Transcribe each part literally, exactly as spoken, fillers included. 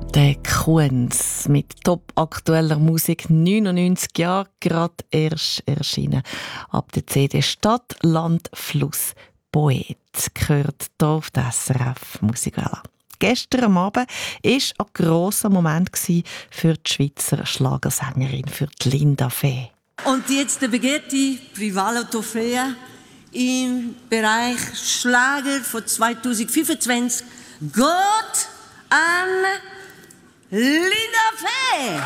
Der Kunz mit top aktueller Musik, neunundneunzig Jahre, gerade erst erschienen. Ab der C D Stadt, Land, Fluss, Poet gehört hier auf der S R F Musikwelle. Gestern am Abend war ein grosser Moment für die Schweizer Schlagersängerin, für die Linda Fee. Und jetzt begeht die Privalo-Trophäe im Bereich Schlager von zweitausendfünfundzwanzig Gott an Linda Fee.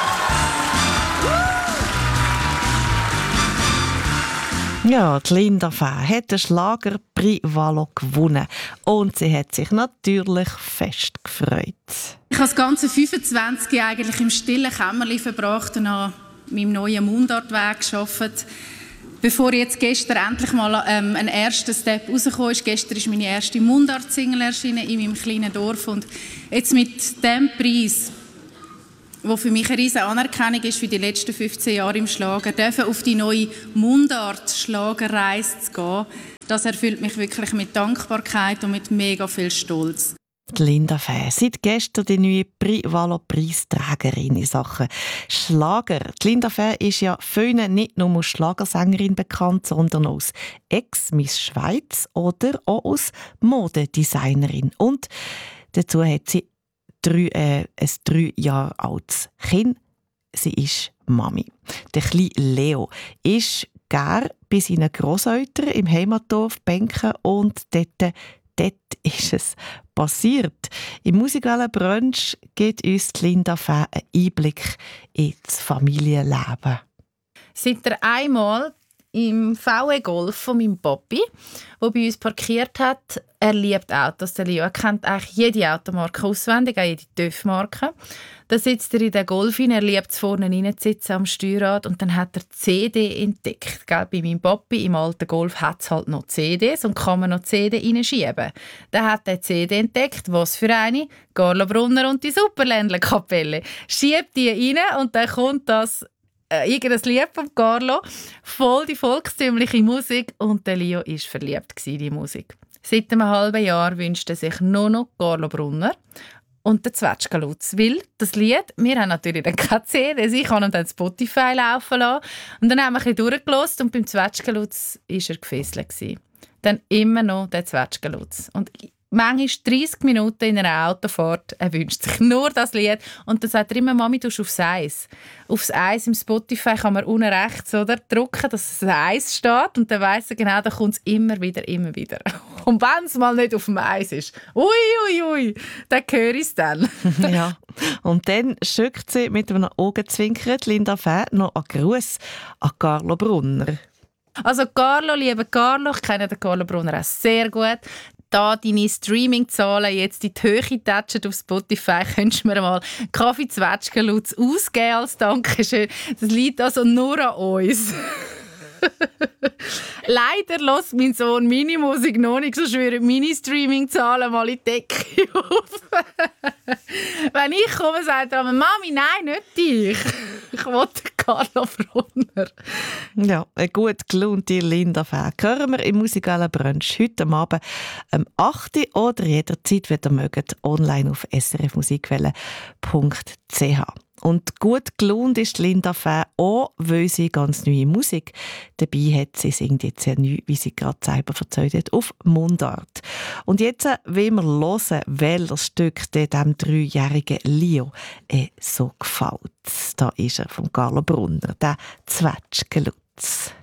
Ja, die Linda Fee hat den Schlager Privalo gewonnen und sie hat sich natürlich fest gefreut. Ich habe das ganze fünfundzwanzig Jahre eigentlich im stillen Kämmerlein verbracht und an meinem neuen Mundartweg gearbeitet. Bevor jetzt gestern endlich mal ähm, ein erster Step rausgekommen ist. Gestern ist meine erste Mundart-Single erschienen in meinem kleinen Dorf. Und jetzt mit dem Preis, der für mich eine riesige Anerkennung ist für die letzten fünfzehn Jahre im Schlager, dürfen auf die neue Mundart-Schlagerreise zu gehen, das erfüllt mich wirklich mit Dankbarkeit und mit mega viel Stolz. Die Linda Fee, seit gestern die neue Privalo-Preisträgerin in Sachen Schlager. Die Linda Fee ist ja vielen nicht nur als Schlagersängerin bekannt, sondern auch als Ex-Miss Schweiz oder auch als Modedesignerin. Und dazu hat sie drei, äh, ein drei Jahre altes Kind. Sie ist Mami. Der kleine Leo ist gern bei seinen Grosseltern im Heimatdorf Benken und dort Dort ist es passiert. Im Musikwellenbrunch gibt uns Linda Fee einen Einblick ins Familienleben. Seit er einmal im V W Golf von meinem Papi, der bei uns parkiert hat, er liebt Autos. Der Leo kennt eigentlich jede Automarke auswendig, auch jede TÜV-Marke. Da sitzt er in den Golf rein, er liebt es vorne reinzusitzen am Steuerrad und dann hat er C D entdeckt. Gell? Bei meinem Papi im alten Golf hat es halt noch C Ds und kann man noch C D reinschieben. Dann hat er C D entdeckt, was für eine? Carlo Brunner und die Superländler-Kapelle. Schiebt die rein und dann kommt das äh, irgendein Lied von Carlo, voll die volkstümliche Musik und der Leo war verliebt in die Musik. Seit einem halben Jahr wünscht er sich nur noch Carlo Brunner und der Zwetschgenlutz. Weil das Lied, wir haben natürlich dann keine C D, ich habe ihn dann Spotify laufen lassen. Und dann haben wir ein bisschen durchgehört und beim Zwetschgenlutz war er gefesselt. Dann immer noch der Zwetschgenlutz. Und manchmal dreissig Minuten in einer Autofahrt, er wünscht sich nur das Lied. Und dann sagt er immer, Mami, du musst aufs Eis. Aufs Eis im Spotify kann man unten rechts oder, drücken, dass das Eis steht. Und dann weiss er genau, da kommt es immer wieder, immer wieder. Und wenn es mal nicht auf dem Eis ist, ui, ui, ui, dann höre ich es dann. Ja. Und dann schickt sie mit einem Augenzwinkern Linda Fee noch einen Gruß an Carlo Brunner. Also Carlo, lieber Carlo, ich kenne den Carlo Brunner auch sehr gut. Da deine Streaming-Zahlen jetzt in die Höhe touchen auf Spotify, könntest du mir mal Kaffee Zwetschgenlutz ausgeben als Dankeschön. Das liegt also nur an uns. Leider lässt mein Sohn meine Musik noch nicht, so schwören meine Streaming-Zahlen mal in die Decke auf. Wenn ich komme, sagt er, Mami, nein, nicht dich. Ich wollte Carlo Brunner. Ja, eine gut gelaunte Linda Fee hören wir im Musikwellenbrunch heute Abend um acht Uhr oder jederzeit, wenn ihr mögt, online auf s r f musikwelle punkt c h. Und gut gelaunt ist Linda Fee auch, weil sie ganz neue Musik dabei hat. Sie singt jetzt sehr neu, wie sie gerade selber erzählt hat, auf Mundart. Und jetzt wollen wir hören, welches Stück dem dreijährigen Leo äh, so gefällt. Da ist er von Carlo Brunner, der Zwetschgenlutz.